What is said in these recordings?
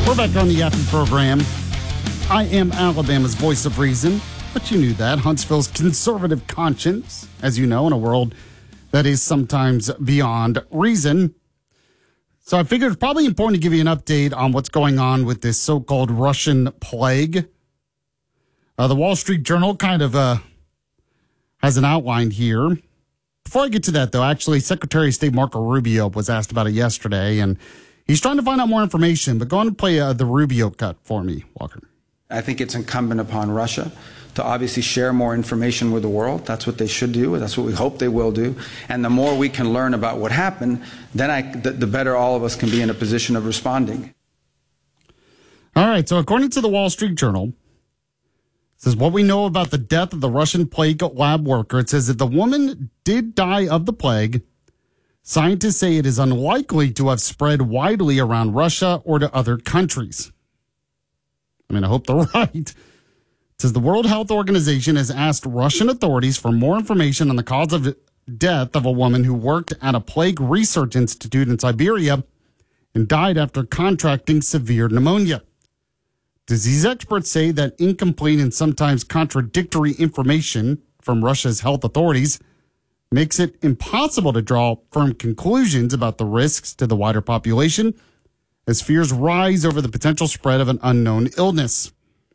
We're back on the Yappy program. I am Alabama's voice of reason, but you knew that. Huntsville's conservative conscience, as you know, in a world that is sometimes beyond reason. So I figured it's probably important to give you an update on what's going on with this so-called Russian plague. The Wall Street Journal kind of has an outline here. Before I get to that, though, actually, Secretary of State Marco Rubio was asked about it yesterday, and he's trying to find out more information. But go on and play the Rubio cut for me, Walker. I think it's incumbent upon Russia to obviously share more information with the world. That's what they should do. That's what we hope they will do. And the more we can learn about what happened, then the better all of us can be in a position of responding. All right. So according to the Wall Street Journal, it says what we know about the death of the Russian plague lab worker. It says that the woman did die of the plague. Scientists say it is unlikely to have spread widely around Russia or to other countries. I mean, I hope they're right. It says the World Health Organization has asked Russian authorities for more information on the cause of death of a woman who worked at a plague research institute in Siberia and died after contracting severe pneumonia. Disease experts say that incomplete and sometimes contradictory information from Russia's health authorities makes it impossible to draw firm conclusions about the risks to the wider population as fears rise over the potential spread of an unknown illness.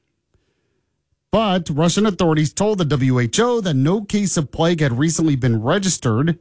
But Russian authorities told the WHO that no case of plague had recently been registered.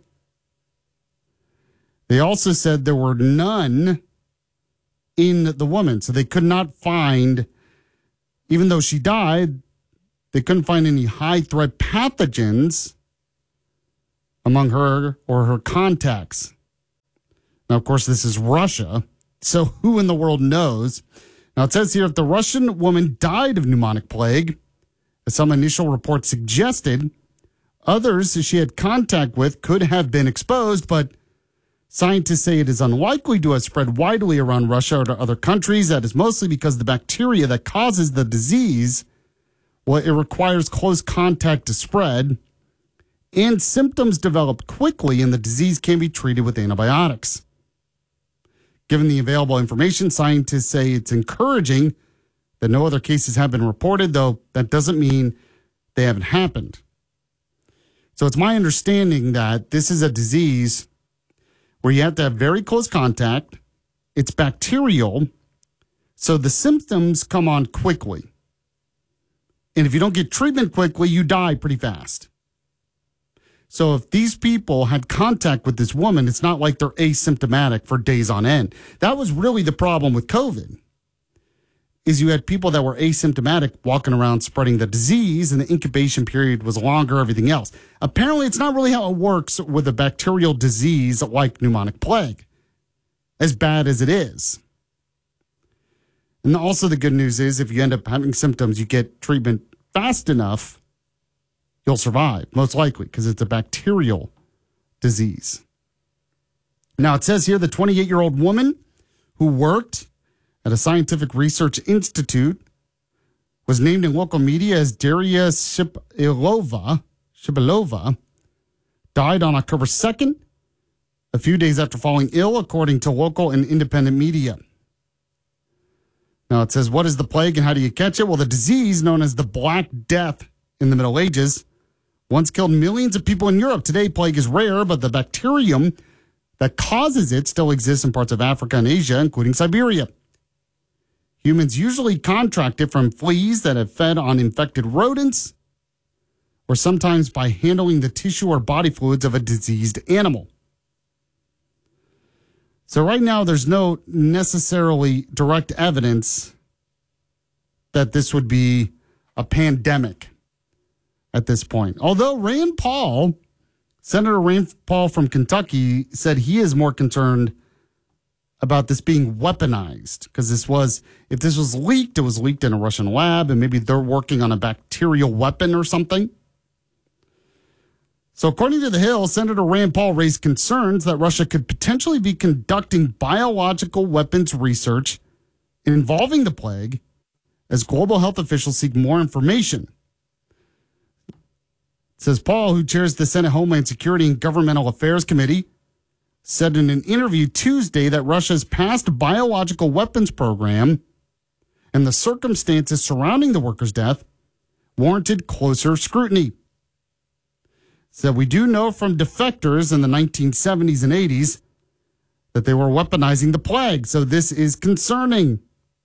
They also said there were none in the woman, so they could not find, even though she died, they couldn't find any high-threat pathogens among her or her contacts. Now, of course, this is Russia, so who in the world knows? Now, it says here if the Russian woman died of pneumonic plague, as some initial reports suggested, others she had contact with could have been exposed, but scientists say it is unlikely to have spread widely around Russia or to other countries. That is mostly because the bacteria that causes the disease, well, it requires close contact to spread, and symptoms develop quickly, and the disease can be treated with antibiotics. Given the available information, scientists say it's encouraging that no other cases have been reported, though that doesn't mean they haven't happened. So it's my understanding that this is a disease where you have to have very close contact. It's bacterial, so the symptoms come on quickly. And if you don't get treatment quickly, you die pretty fast. So if these people had contact with this woman, it's not like they're asymptomatic for days on end. That was really the problem with COVID, is you had people that were asymptomatic walking around spreading the disease, and the incubation period was longer, everything else. Apparently, it's not really how it works with a bacterial disease like pneumonic plague, as bad as it is. And also the good news is if you end up having symptoms, you get treatment fast enough, you'll survive, most likely, because it's a bacterial disease. Now, it says here the 28-year-old woman who worked at a scientific research institute was named in local media as Daria Shibalova, died on October 2nd, a few days after falling ill, according to local and independent media. Now, it says, what is the plague and how do you catch it? Well, the disease known as the Black Death in the Middle Ages once killed millions of people in Europe. Today, plague is rare, but the bacterium that causes it still exists in parts of Africa and Asia, including Siberia. Humans usually contract it from fleas that have fed on infected rodents, or sometimes by handling the tissue or body fluids of a diseased animal. So right now, there's no necessarily direct evidence that this would be a pandemic at this point. Although Senator Rand Paul from Kentucky said he is more concerned about this being weaponized, because if this was leaked, it was leaked in a Russian lab, and maybe they're working on a bacterial weapon or something. So according to The Hill, Senator Rand Paul raised concerns that Russia could potentially be conducting biological weapons research involving the plague as global health officials seek more information. It says Paul, who chairs the Senate Homeland Security and Governmental Affairs Committee, said in an interview Tuesday that Russia's past biological weapons program and the circumstances surrounding the worker's death warranted closer scrutiny. So we do know from defectors in the 1970s and 80s that they were weaponizing the plague. So this is concerning.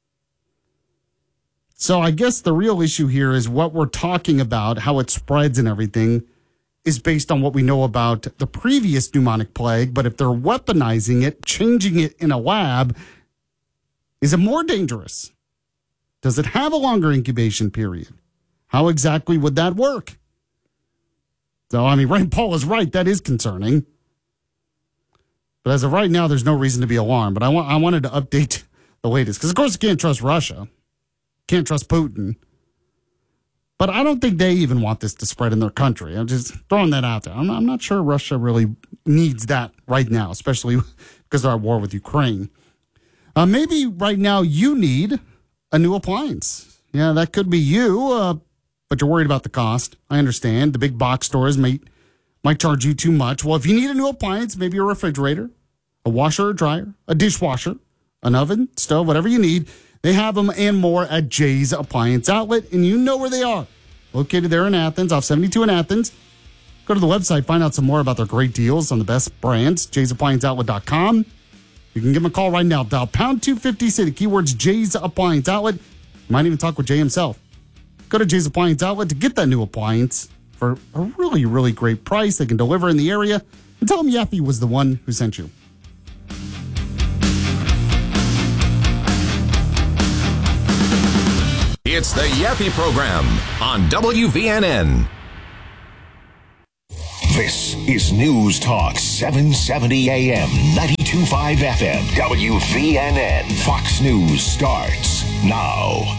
So I guess the real issue here is what we're talking about, how it spreads and everything, is based on what we know about the previous pneumonic plague. But if they're weaponizing it, changing it in a lab, is it more dangerous? Does it have a longer incubation period? How exactly would that work? So, I mean, Rand Paul is right. That is concerning. But as of right now, there's no reason to be alarmed. But I wanted to update the latest. Because, of course, you can't trust Russia. Can't trust Putin. But I don't think they even want this to spread in their country. I'm just throwing that out there. I'm not sure Russia really needs that right now, especially because they're at war with Ukraine. Maybe right now you need a new appliance. Yeah, that could be you, but you're worried about the cost. I understand. The big box stores might charge you too much. Well, if you need a new appliance, maybe a refrigerator, a washer or dryer, a dishwasher, an oven, stove, whatever you need, they have them and more at Jay's Appliance Outlet, and you know where they are. Located there in Athens, off 72 in Athens. Go to the website, find out some more about their great deals on the best brands, jaysapplianceoutlet.com. You can give them a call right now. Dial pound 250, say the keywords Jay's Appliance Outlet. You might even talk with Jay himself. Go to Jay's Appliance Outlet to get that new appliance for a really, really great price. They can deliver in the area. And tell them Yaffe was the one who sent you. It's the Yaffe Program on WVNN. This is News Talk 770 AM, 92.5 FM, WVNN. Fox News starts now.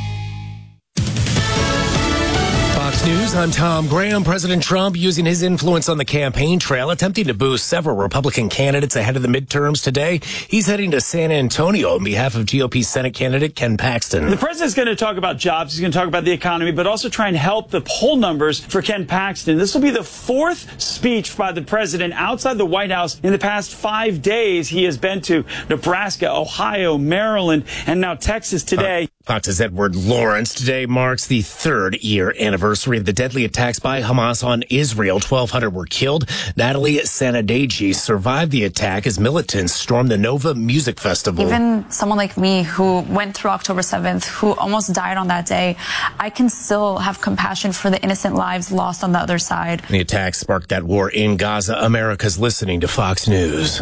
Fox News, I'm Tom Graham. President Trump using his influence on the campaign trail, attempting to boost several Republican candidates ahead of the midterms today. He's heading to San Antonio on behalf of GOP Senate candidate Ken Paxton. The president's going to talk about jobs. He's going to talk about the economy, but also try and help the poll numbers for Ken Paxton. This will be the fourth speech by the president outside the White House in the past 5 days. He has been to Nebraska, Ohio, Maryland, and now Texas today. Fox's Edward Lawrence. Today marks the third year anniversary of the deadly attacks by Hamas on Israel. 1,200 were killed. Natalie Sanadegi survived the attack as militants stormed the Nova Music Festival. Even someone like me who went through October 7th, who almost died on that day, I can still have compassion for the innocent lives lost on the other side. The attack sparked that war in Gaza. America's listening to Fox News.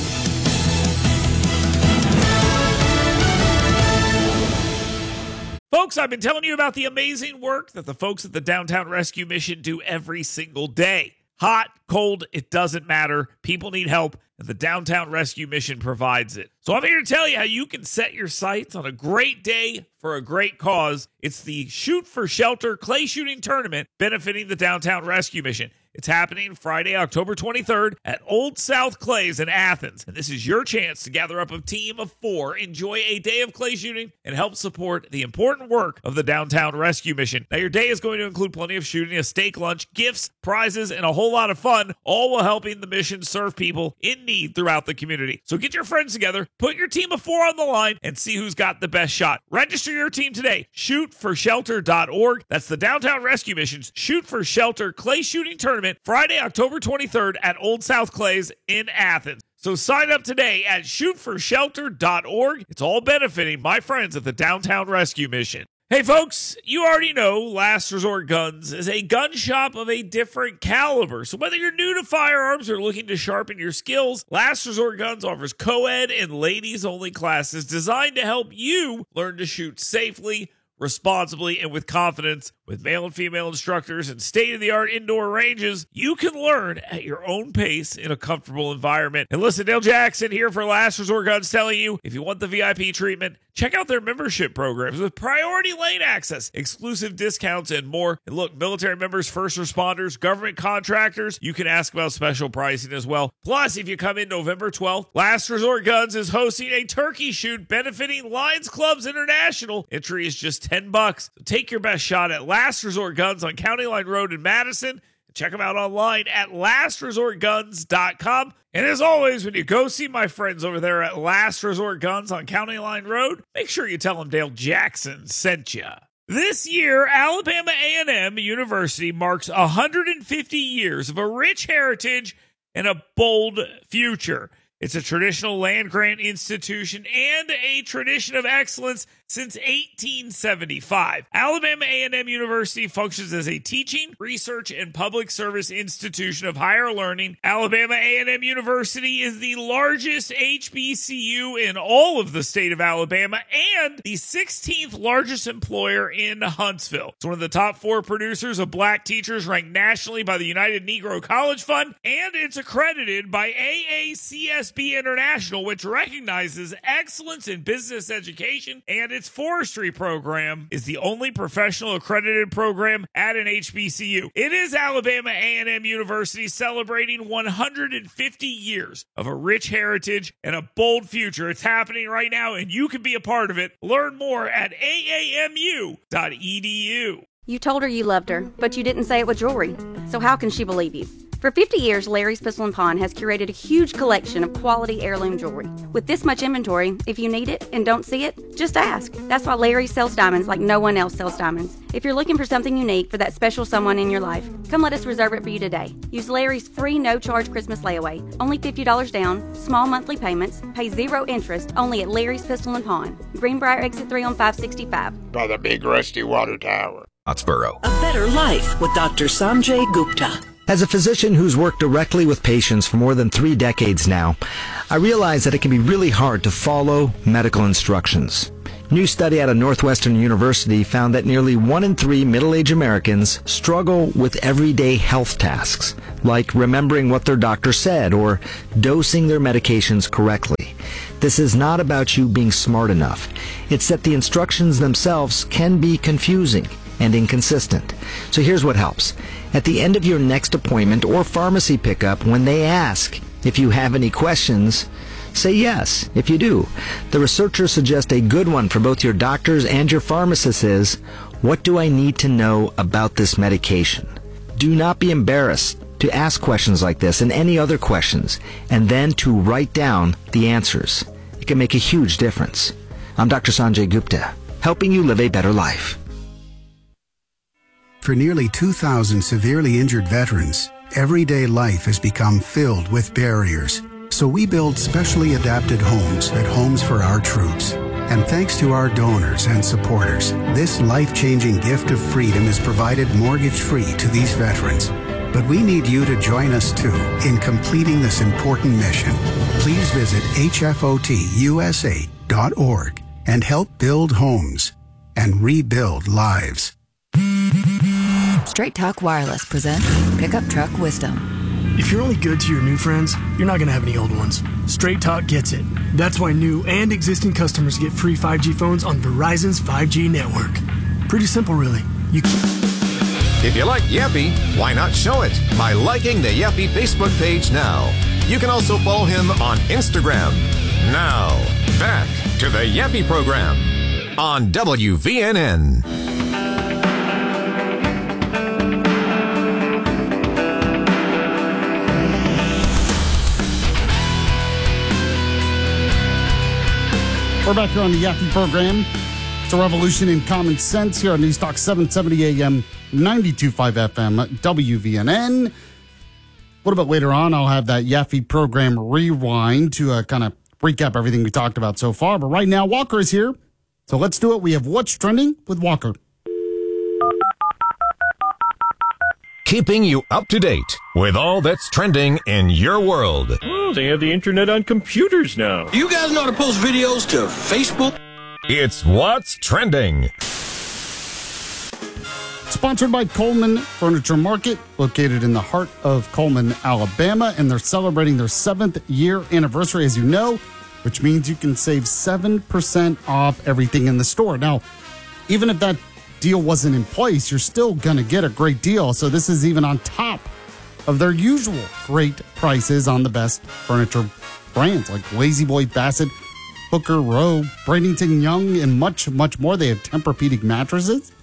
Folks, I've been telling you about the amazing work that the folks at the Downtown Rescue Mission do every single day. Hot, cold, it doesn't matter. People need help, and the Downtown Rescue Mission provides it. So I'm here to tell you how you can set your sights on a great day for a great cause. It's the Shoot for Shelter clay shooting tournament benefiting the Downtown Rescue Mission. It's happening Friday, October 23rd at Old South Clays in Athens. And this is your chance to gather up a team of 4, enjoy a day of clay shooting, and help support the important work of the Downtown Rescue Mission. Now, your day is going to include plenty of shooting, a steak lunch, gifts, prizes, and a whole lot of fun, all while helping the mission serve people in need throughout the community. So get your friends together, put your team of 4 on the line, and see who's got the best shot. Register your team today. ShootForShelter.org. That's the Downtown Rescue Mission's Shoot for Shelter clay shooting tournament, Friday, October 23rd at Old South Clays in Athens. So sign up today at shootforshelter.org. It's all benefiting my friends at the Downtown Rescue Mission. Hey folks, you already know Last Resort Guns is a gun shop of a different caliber. So whether you're new to firearms or looking to sharpen your skills, Last Resort Guns offers co-ed and ladies-only classes designed to help you learn to shoot safely, responsibly, and with confidence. With male and female instructors and state-of-the-art indoor ranges, you can learn at your own pace in a comfortable environment. And listen, Dale Jackson here for Last Resort Guns telling you, if you want the VIP treatment, check out their membership programs with priority lane access, exclusive discounts, and more. And look, military members, first responders, government contractors, you can ask about special pricing as well. Plus, if you come in November 12th, Last Resort Guns is hosting a turkey shoot benefiting Lions Clubs International. Entry is just $10. So take your best shot at Last Resort Guns on County Line Road in Madison. Check them out online at lastresortguns.com. And as always, when you go see my friends over there at Last Resort Guns on County Line Road, make sure you tell them Dale Jackson sent you. This year, Alabama A&M University marks 150 years of a rich heritage and a bold future. It's a traditional land-grant institution and a tradition of excellence since 1875. Alabama A&M University functions as a teaching, research, and public service institution of higher learning. Alabama A&M University is the largest HBCU in all of the state of Alabama and the 16th largest employer in Huntsville. It's one of the top 4 producers of black teachers ranked nationally by the United Negro College Fund, and it's accredited by AACSB International, which recognizes excellence in business education, and its forestry program is the only professional accredited program at an HBCU. It is Alabama A&M University celebrating 150 years of a rich heritage and a bold future. It's happening right now, and you can be a part of it. Learn more at aamu.edu. You told her you loved her, but you didn't say it with jewelry. So how can she believe you? For 50 years, Larry's Pistol & Pawn has curated a huge collection of quality heirloom jewelry. With this much inventory, if you need it and don't see it, just ask. That's why Larry sells diamonds like no one else sells diamonds. If you're looking for something unique for that special someone in your life, come let us reserve it for you today. Use Larry's free no-charge Christmas layaway. Only $50 down, small monthly payments, pay 0 interest, only at Larry's Pistol & Pawn. Greenbrier Exit 3 on 565. By the big rusty water tower. Pottsboro. A better life with Dr. Sanjay Gupta. As a physician who's worked directly with patients for more than 3 decades now, I realize that it can be really hard to follow medical instructions. A new study out of Northwestern University found that nearly 1 in 3 middle-aged Americans struggle with everyday health tasks, like remembering what their doctor said or dosing their medications correctly. This is not about you being smart enough. It's that the instructions themselves can be confusing and inconsistent. So here's what helps. At the end of your next appointment or pharmacy pickup, when they ask if you have any questions, say yes if you do. The researchers suggest a good one for both your doctors and your pharmacists is, what do I need to know about this medication? Do not be embarrassed to ask questions like this and any other questions, and then to write down the answers. It can make a huge difference. I'm Dr. Sanjay Gupta, helping you live a better life. For nearly 2,000 severely injured veterans, everyday life has become filled with barriers. So we build specially adapted homes at Homes for Our Troops. And thanks to our donors and supporters, this life-changing gift of freedom is provided mortgage-free to these veterans. But we need you to join us too in completing this important mission. Please visit hfotusa.org and help build homes and rebuild lives. Straight Talk Wireless presents Pickup Truck Wisdom. If you're only good to your new friends, you're not going to have any old ones. Straight Talk gets it. That's why new and existing customers get free 5G phones on Verizon's 5G network. Pretty simple, really. If you like Yappy, why not show it by liking the Yappy Facebook page now? You can also follow him on Instagram. Now, back to the Yappy program on WVNN. We're back here on the Yappy program. It's a revolution in common sense here on News Talk 770 AM, 92.5 FM, WVNN. What about later on? I'll have that Yappy program rewind to kind of recap everything we talked about so far. But right now, Walker is here. So let's do it. We have What's Trending with Walker. Keeping you up to date with all that's trending in your world. Oh, they have the internet on computers now. You guys know how to post videos to Facebook? It's What's Trending. Sponsored by Coleman Furniture Market, located in the heart of Coleman, Alabama, and they're celebrating their 7th year anniversary, as you know, which means you can save 7% off everything in the store. Now, even if that deal wasn't in place, you're still going to get a great deal. So this is even on top of their usual great prices on the best furniture brands like Lazy Boy, Bassett, Hooker, Rowe, Bradenton Young, and much, much more. They have Tempur-Pedic mattresses,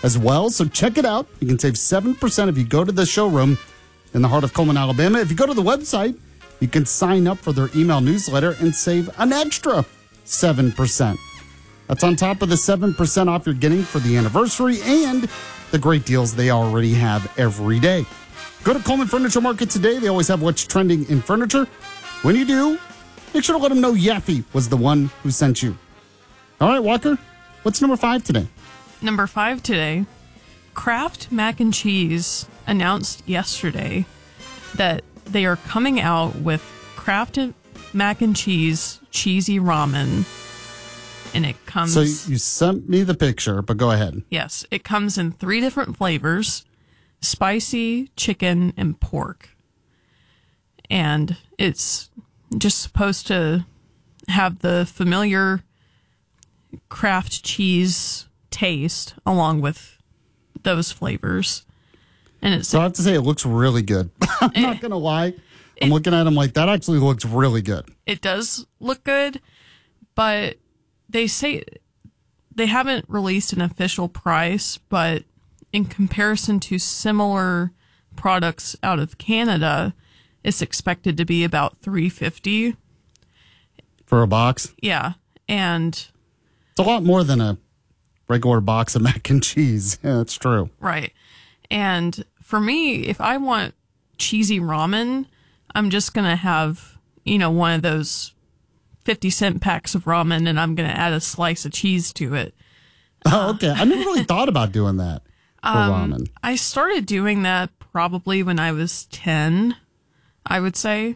as well. So check it out. You can save 7% if you go to the showroom in the heart of Coleman, Alabama. If you go to the website, you can sign up for their email newsletter and save an extra 7%. That's on top of the 7% off you're getting for the anniversary and the great deals they already have every day. Go to Coleman Furniture Market today. They always have what's trending in furniture. When you do, make sure to let them know Yaffe was the one who sent you. All right, Walker, what's number 5 today? Number 5 today, Kraft Mac and Cheese announced yesterday that they are coming out with Kraft Mac and Cheese Cheesy Ramen. And it comes... So you sent me the picture, but go ahead. Yes, it comes in 3 different flavors, spicy, chicken, and pork. And it's just supposed to have the familiar Kraft cheese taste along with those flavors. And it's... So I have to say, it looks really good. I'm not going to lie. I'm looking at them like, that actually looks really good. It does look good, but they say they haven't released an official price, but in comparison to similar products out of Canada, it's expected to be about $3.50 for a box. Yeah, and it's a lot more than a regular box of mac and cheese. Yeah, that's true. Right. And for me, if I want cheesy ramen, I'm just going to have, one of those 50-cent packs of ramen, and I'm going to add a slice of cheese to it. Oh, okay. I never really thought about doing that for ramen. I started doing that probably when I was 10, I would say.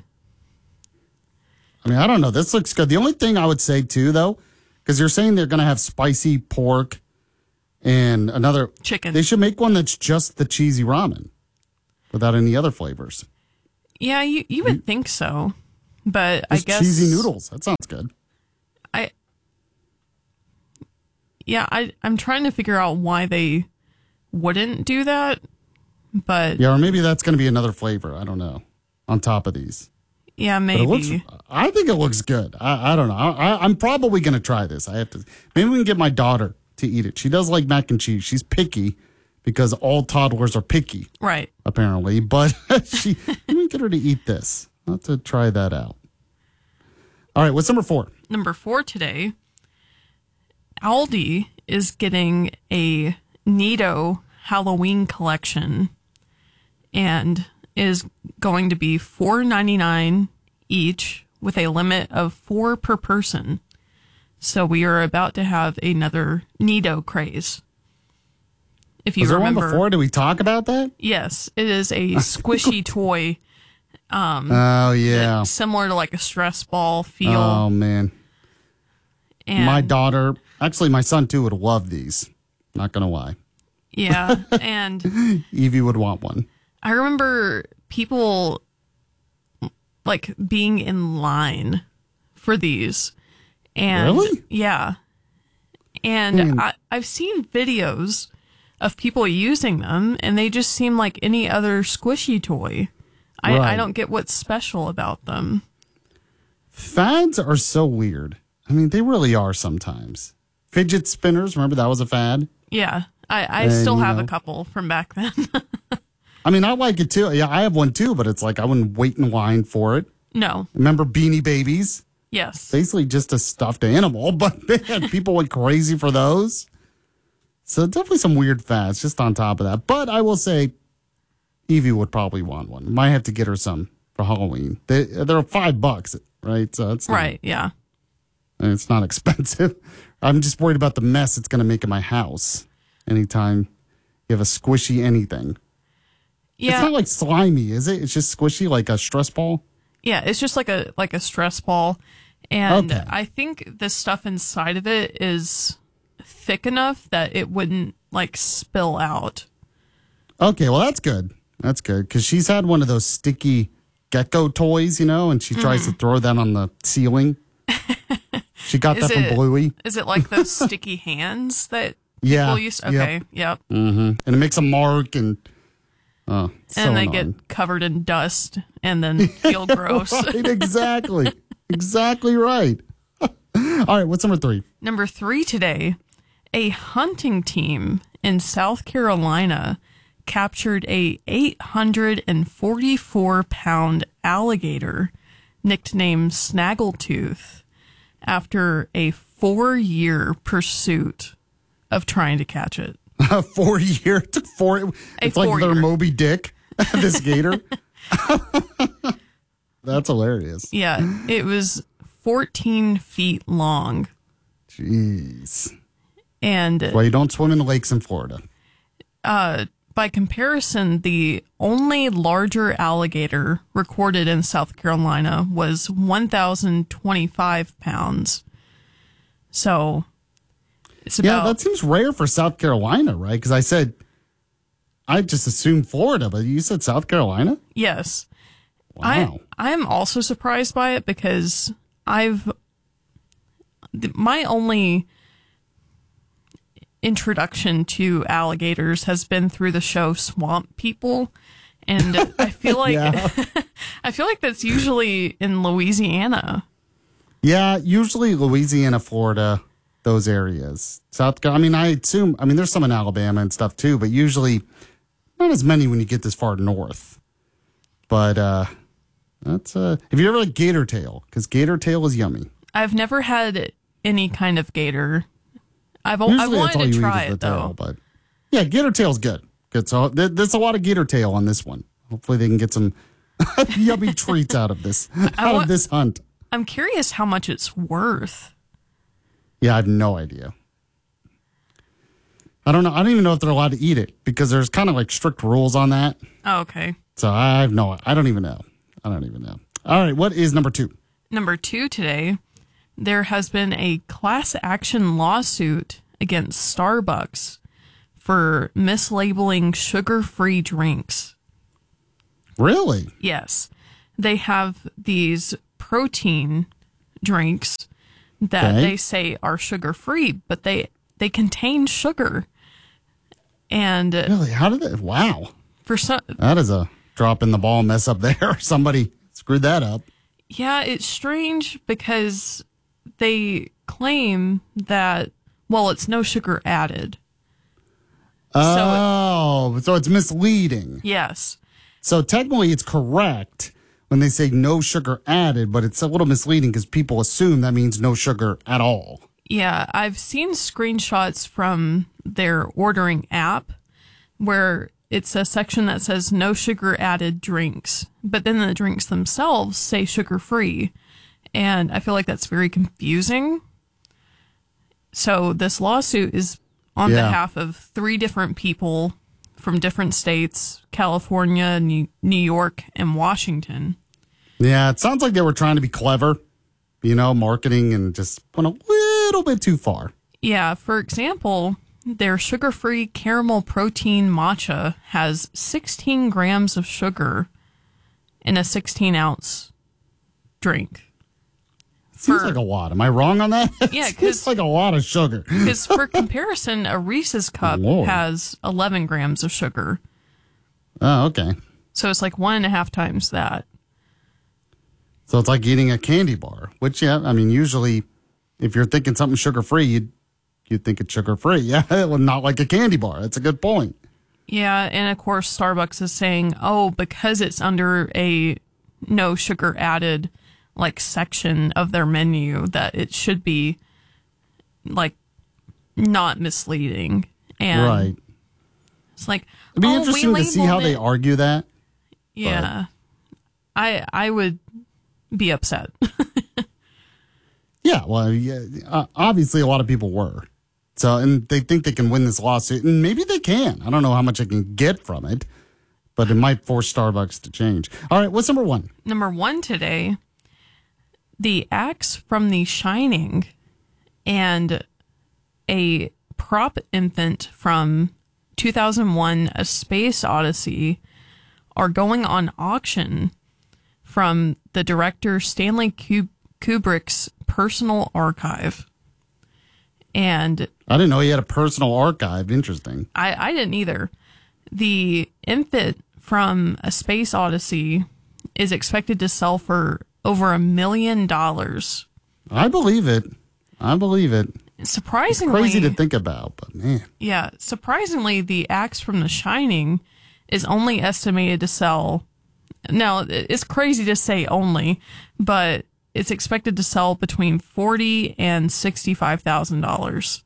I mean, I don't know. This looks good. The only thing I would say, too, though, because you're saying they're going to have spicy pork and another... chicken. They should make one that's just the cheesy ramen without any other flavors. Yeah, you would think so. But just I guess... cheesy noodles. That sounds good. I'm trying to figure out why they wouldn't do that, but... Yeah, or maybe that's going to be another flavor. I don't know. On top of these. Yeah, maybe. I think it looks good. I don't know. I'm probably going to try this. I have to. Maybe we can get my daughter to eat it. She does like mac and cheese. She's picky because all toddlers are picky. Right. Apparently. But let me get her to eat this. I'll have to try that out. All right. What's number 4? Number 4 today, Aldi is getting a Nido Halloween collection and is going to be $4.99 each with a limit of 4 per person. So we are about to have another Nido craze. If you Was there remember, one before? Did we talk about that? Yes, it is a squishy toy. Oh yeah, similar to like a stress ball feel. Oh man, and my daughter, actually my son too, would love these. Not gonna lie. Yeah, and Evie would want one. I remember people like being in line for these. And really? Yeah. And I've seen videos of people using them, and they just seem like any other squishy toy. Right. I don't get what's special about them. Fads are so weird. I mean, they really are sometimes. Fidget spinners, remember that was a fad? Yeah. I still have a couple from back then. I mean, I like it too. Yeah, I have one too, but it's like I wouldn't wait in line for it. No. Remember Beanie Babies? Yes. Basically just a stuffed animal, but man, people went crazy for those. So definitely some weird fads just on top of that. But I will say Evie would probably want one. Might have to get her some for Halloween. They're $5, right? So it's not, right, yeah. And it's not expensive. I'm just worried about the mess it's going to make in my house anytime you have a squishy anything. Yeah. It's not like slimy, is it? It's just squishy like a stress ball? Yeah, it's just like a stress ball. And okay. I think the stuff inside of it is thick enough that it wouldn't like spill out. Okay, well that's good. That's good because she's had one of those sticky gecko toys, and she tries to throw that on the ceiling. She got that from Bluey. Is it like those sticky hands that yeah, people use? Okay, yep. Mm-hmm. And it makes a mark and and they annoying. get covered in dust and then feel gross. Right, exactly. Exactly right. All right, what's number 3? Number 3 today, a hunting team in South Carolina captured a 844-pound alligator nicknamed Snaggletooth after a 4-year pursuit of trying to catch it. 4 year? It took 4. It's like their Moby Dick, this gator. That's hilarious. Yeah, it was 14 feet long. Jeez. And well, you don't swim in lakes in Florida. By comparison, the only larger alligator recorded in South Carolina was 1,025 pounds. So it's about... Yeah, that seems rare for South Carolina, right? Because I just assumed Florida, but you said South Carolina? Yes. Wow. I'm also surprised by it because my only introduction to alligators has been through the show Swamp People, and I feel like I feel like that's usually in Louisiana. Yeah, usually Louisiana, Florida, those areas. I assume there's some in Alabama and stuff too, but usually not as many when you get this far north. But that's have you ever had gator tail? Because gator tail is yummy. I've never had any kind of gator. I've Usually wanted to try it though. Tail, but yeah, gator tail's good. Good. So there's a lot of gator tail on this one. Hopefully they can get some yummy treats out of this this hunt. I'm curious how much it's worth. Yeah, I have no idea. I don't know. I don't even know if they're allowed to eat it because there's kind of like strict rules on that. Oh, okay. So I don't even know. All right, what is number 2? Number 2 today, there has been a class action lawsuit against Starbucks for mislabeling sugar-free drinks. Really? Yes. They have these protein drinks that they say are sugar-free, but they contain sugar. And really, how did they? Wow. That is a drop in the ball mess up there. Somebody screwed that up. Yeah, it's strange because they claim that, well, it's no sugar added. So it's misleading. Yes. So technically it's correct when they say no sugar added, but it's a little misleading because people assume that means no sugar at all. Yeah, I've seen screenshots from their ordering app where it's a section that says no sugar added drinks, but then the drinks themselves say sugar free. And I feel like that's very confusing. So this lawsuit is on behalf of 3 different people from different states, California, New York, and Washington. Yeah, it sounds like they were trying to be clever, marketing, and just went a little bit too far. Yeah, for example, their sugar-free caramel protein matcha has 16 grams of sugar in a 16-ounce drink. Seems like a lot. Am I wrong on that? Yeah, because it's like a lot of sugar. Because for comparison, a Reese's cup has 11 grams of sugar. Oh, okay. So it's like 1.5 times that. So it's like eating a candy bar, which, usually if you're thinking something sugar-free, you'd think it's sugar-free. Yeah, well, not like a candy bar. That's a good point. Yeah, and of course, Starbucks is saying, because it's under a no sugar added section of their menu, that it should be not misleading. And right. It's like, it'd be interesting to see how they argue that. Yeah. But I would be upset. Yeah, well, obviously a lot of people were. So, and they think they can win this lawsuit, and maybe they can. I don't know how much I can get from it, but it might force Starbucks to change. All right, what's number 1? Number 1 today, the axe from The Shining and a prop infant from 2001, A Space Odyssey, are going on auction from the director Stanley Kubrick's personal archive. And I didn't know he had a personal archive. Interesting. I didn't either. The infant from A Space Odyssey is expected to sell for over $1 million. I believe it. surprisingly, It's crazy to think about, but man. Yeah, surprisingly, the axe from The Shining is only estimated to sell. Now, it's crazy to say only, but it's expected to sell between $40,000 and $65,000.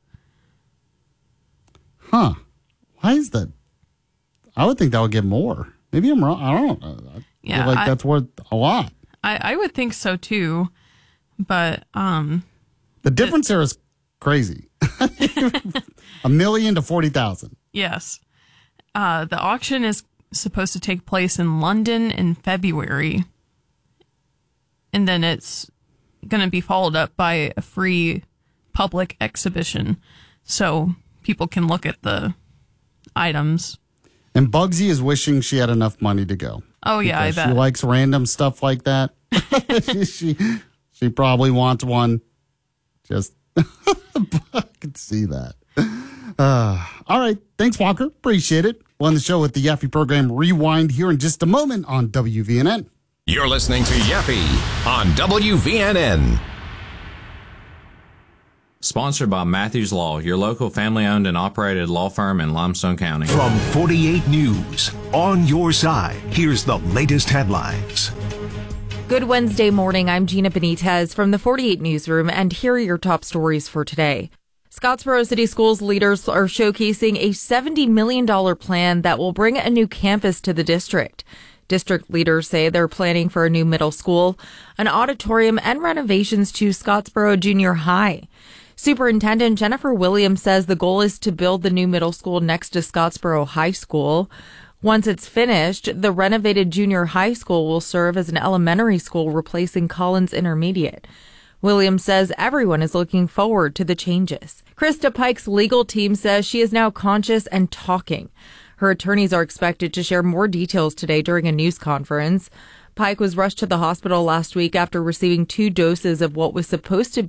Huh. Why is that? I would think that would get more. Maybe I'm wrong. I don't know. I feel like that's worth a lot. I would think so too, but the difference there is crazy. $1 million to 40,000. Yes. The auction is supposed to take place in London in February, and then it's going to be followed up by a free public exhibition so people can look at the items. And Bugsy is wishing she had enough money to go. Oh, yeah, I bet. She likes random stuff like that. she probably wants one. Just, I can see that. All right. Thanks, Walker. Appreciate it. We'll end the show with the Yaffe program Rewind here in just a moment on WVNN. You're listening to Yaffe on WVNN. Sponsored by Matthews Law, your local family-owned and operated law firm in Limestone County. From 48 News, on your side, here's the latest headlines. Good Wednesday morning. I'm Gina Benitez from the 48 Newsroom, and here are your top stories for today. Scottsboro City Schools leaders are showcasing a $70 million plan that will bring a new campus to the district. District leaders say they're planning for a new middle school, an auditorium, and renovations to Scottsboro Junior High. Superintendent Jennifer Williams says the goal is to build the new middle school next to Scottsboro High School. Once it's finished, the renovated junior high school will serve as an elementary school, replacing Collins Intermediate. Williams says everyone is looking forward to the changes. Krista Pike's legal team says she is now conscious and talking. Her attorneys are expected to share more details today during a news conference. Pike was rushed to the hospital last week after receiving 2 doses of what was supposed to be